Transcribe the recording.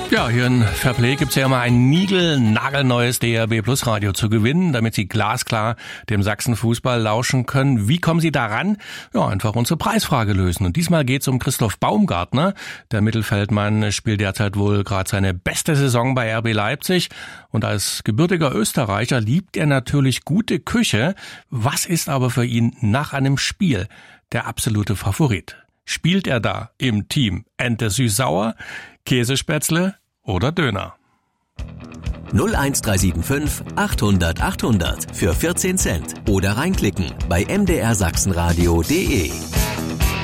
Ja, hier in Fairplay gibt's ja immer ein nagelneues DRB Plus Radio zu gewinnen, damit Sie glasklar dem Sachsen-Fußball lauschen können. Wie kommen Sie daran? Ja, einfach unsere Preisfrage lösen. Und diesmal geht's um Christoph Baumgartner. Der Mittelfeldmann spielt derzeit wohl gerade seine beste Saison bei RB Leipzig. Und als gebürtiger Österreicher liebt er natürlich gute Küche. Was ist aber für ihn nach einem Spiel der absolute Favorit? Spielt er da im Team Ente süß-sauer, Käsespätzle oder Döner? 01375 800 800 für 14 Cent oder reinklicken bei mdrsachsenradio.de.